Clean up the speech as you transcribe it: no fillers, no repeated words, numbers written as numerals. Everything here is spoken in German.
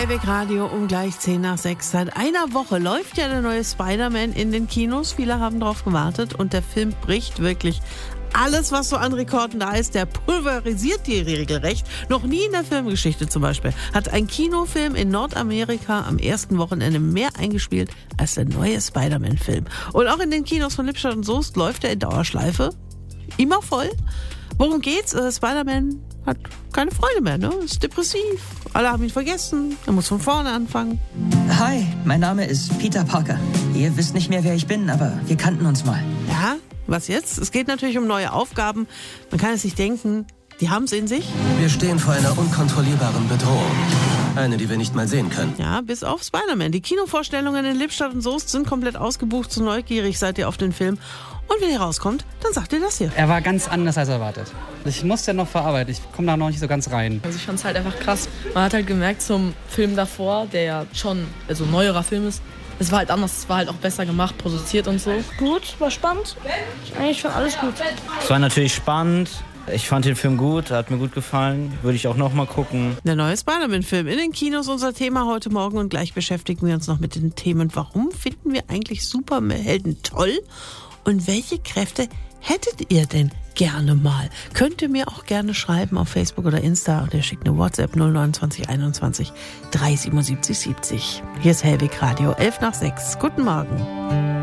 Hellweg Radio um gleich 5:50. Seit einer Woche läuft ja der neue Spider-Man in den Kinos. Viele haben drauf gewartet und der Film bricht wirklich alles, was so an Rekorden da ist. Der pulverisiert die regelrecht. Noch nie in der Filmgeschichte zum Beispiel hat ein Kinofilm in Nordamerika am ersten Wochenende mehr eingespielt als der neue Spider-Man-Film. Und auch in den Kinos von Lippstadt und Soest läuft er in Dauerschleife. Immer voll. Worum geht's? Spider-Man hat keine Freude mehr, ne? Ist depressiv. Alle haben ihn vergessen. Er muss von vorne anfangen. Hi, mein Name ist Peter Parker. Ihr wisst nicht mehr, wer ich bin, aber wir kannten uns mal. Ja, was jetzt? Es geht natürlich um neue Aufgaben. Man kann es sich denken, die haben es in sich. Wir stehen vor einer unkontrollierbaren Bedrohung. Eine, die wir nicht mal sehen können. Ja, bis auf Spider-Man. Die Kinovorstellungen in Lippstadt und Soest sind komplett ausgebucht. So neugierig seid ihr auf den Film. Und wenn ihr rauskommt, dann sagt ihr das hier. Er war ganz anders als erwartet. Ich musste ja noch verarbeiten. Ich komme da noch nicht so ganz rein. Also ich fand es halt einfach krass. Man hat halt gemerkt zum Film davor, der ja schon ein neuerer Film ist, es war halt anders, es war halt auch besser gemacht, produziert und so. Gut, war spannend. Eigentlich fand alles gut. Es war natürlich spannend. Ich fand den Film gut, hat mir gut gefallen. Würde ich auch noch mal gucken. Der neue Spider-Man-Film in den Kinos, unser Thema heute Morgen. Und gleich beschäftigen wir uns noch mit den Themen. Warum finden wir eigentlich Superhelden toll? Und welche Kräfte hättet ihr denn gerne mal? Könnt ihr mir auch gerne schreiben auf Facebook oder Insta. Oder ihr schickt eine WhatsApp 029 21 377 70. Hier ist Hellweg Radio 5:11. Guten Morgen.